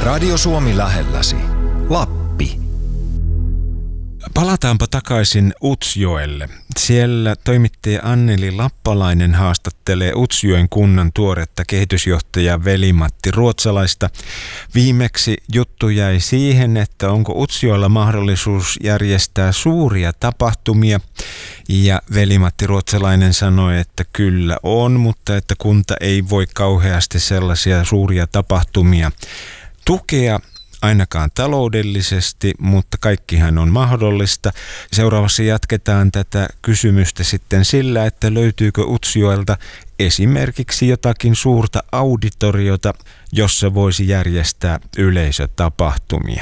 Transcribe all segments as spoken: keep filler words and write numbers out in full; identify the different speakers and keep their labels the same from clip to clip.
Speaker 1: Radio Suomi lähelläsi. Lappi.
Speaker 2: Palataanpa takaisin Utsjoelle. Siellä toimittaja Anneli Lappalainen haastattelee Utsjoen kunnan tuoretta kehitysjohtajaa Veli-Matti Ruotsalaista. Viimeksi juttu jäi siihen, että onko Utsjoella mahdollisuus järjestää suuria tapahtumia. Ja Veli-Matti Ruotsalainen sanoi, että kyllä on, mutta että kunta ei voi kauheasti sellaisia suuria tapahtumia tukea. Ainakaan taloudellisesti, mutta kaikkihan on mahdollista. Seuraavassa jatketaan tätä kysymystä sitten sillä, että löytyykö Utsjoelta esimerkiksi jotakin suurta auditoriota, jossa voisi järjestää yleisötapahtumia.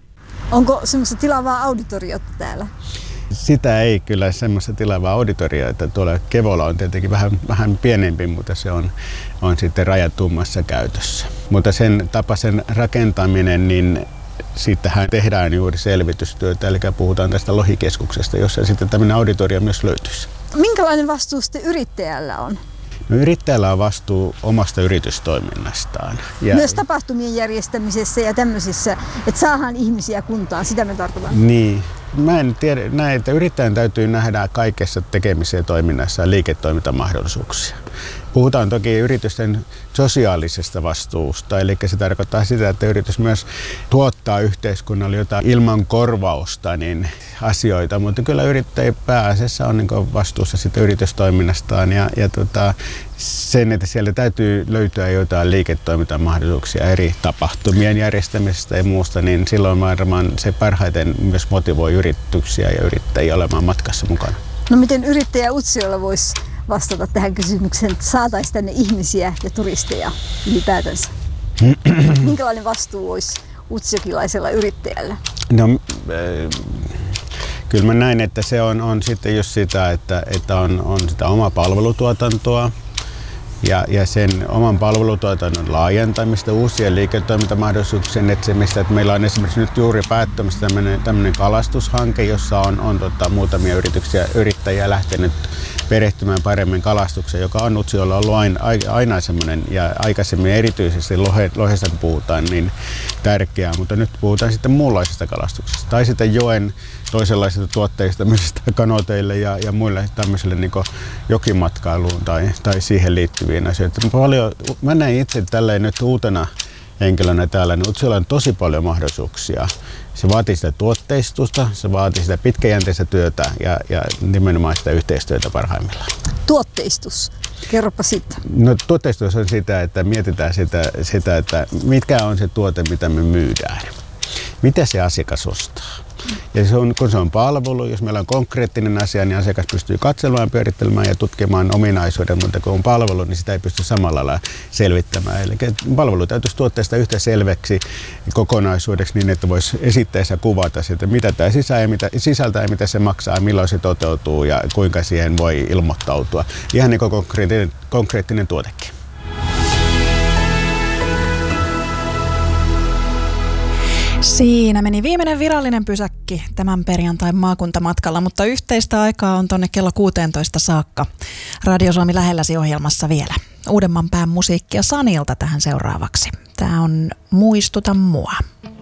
Speaker 3: Onko semmoista tilavaa auditoriota täällä?
Speaker 4: Sitä ei kyllä semmoista tilavaa auditorioita. Tuolla Kevolla on tietenkin vähän, vähän pienempi, mutta se on, on sitten rajatummassa käytössä. Mutta sen tapaisen rakentaminen, niin siitähän tehdään juuri selvitystyötä, eli puhutaan tästä lohikeskuksesta, jossa sitten tämmöinen auditorio myös löytyisi.
Speaker 3: Minkälainen vastuu sitten yrittäjällä on?
Speaker 4: No, yrittäjällä on vastuu omasta yritystoiminnastaan. Ja
Speaker 3: myös tapahtumien järjestämisessä ja tämmöisissä, että saadaan ihmisiä kuntaan, sitä me tarkoitan.
Speaker 4: Niin. Mä en tiedä, näin, että yrittäjän täytyy nähdä kaikessa tekemisessä ja toiminnassa liiketoimintamahdollisuuksia. Puhutaan toki yritysten sosiaalisesta vastuusta, eli se tarkoittaa sitä, että yritys myös tuottaa yhteiskunnalle jotain ilman korvausta niin asioita, mutta kyllä yrittäjä pääasiassa on niin vastuussa sitä yritystoiminnastaan ja, ja tota, sen, että siellä täytyy löytyä jotain liiketoimintamahdollisuuksia eri tapahtumien järjestämisestä ja muusta, niin silloin varmaan se parhaiten myös motivoi yrityksiä ja yrittäjiä olemaan matkassa mukana.
Speaker 3: No miten yrittäjä Utsjoella voisi vastata tähän kysymykseen, että saataisiin tänne ihmisiä ja turisteja ylipäätänsä? Minkälainen vastuu olisi utsjokilaisella yrittäjällä?
Speaker 4: No, äh, kyllä mä näin, että se on, on sitten just sitä, että, että on, on sitä omaa palvelutuotantoa ja, ja sen oman palvelutuotannon laajentamista, uusien liiketoimintamahdollisuuksien etsimistä. Että meillä on esimerkiksi nyt juuri päättämässä tämmöinen, tämmöinen kalastushanke, jossa on, on tota, muutamia yrityksiä, yrittäjiä lähtenyt perehtymään paremmin kalastukseen, joka on Utsjoella ollut aina, aina semmoinen, ja aikaisemmin erityisesti lohe, lohesta puhutaan, niin tärkeää, mutta nyt puhutaan sitten muunlaisesta kalastuksesta. Tai sitten joen toisenlaisista tuotteista, myös kanoteille ja, ja muille tämmöiselle niin kuin jokimatkailuun tai, tai siihen liittyviin asioihin. Paljon, mä näin itse tälleen nyt uutena henkilönä täällä, niin Utsjoella on tosi paljon mahdollisuuksia. Se vaatii sitä tuotteistusta, se vaatii sitä pitkäjänteistä työtä ja, ja nimenomaan sitä yhteistyötä parhaimmillaan.
Speaker 3: Tuotteistus. Kerropa siitä.
Speaker 4: No, tuotteistus on sitä, että mietitään sitä, sitä, että mitkä on se tuote, mitä me myydään. Mitä se asiakas ostaa. Ja se on, kun se on palvelu, jos meillä on konkreettinen asia, niin asiakas pystyy katselemaan, pyörittelemään ja tutkimaan ominaisuuden, mutta kun on palvelu, niin sitä ei pysty samalla lailla selvittämään. Eli palvelu täytyisi tuottaa sitä yhtä selväksi kokonaisuudeksi niin, että voisi esittäessä kuvata sitä, mitä tämä sisältää ja mitä, sisältää ja mitä se maksaa ja milloin se toteutuu ja kuinka siihen voi ilmoittautua. Ihan niin kuin konkreettinen, konkreettinen tuotekin.
Speaker 5: Siinä meni viimeinen virallinen pysäkki tämän perjantain maakuntamatkalla, mutta yhteistä aikaa on tonne kello kuusitoista saakka. Radio Suomi lähelläsi -ohjelmassa vielä. Uudemman pään musiikkia Sanilta tähän seuraavaksi. Tää on Muistuta mua.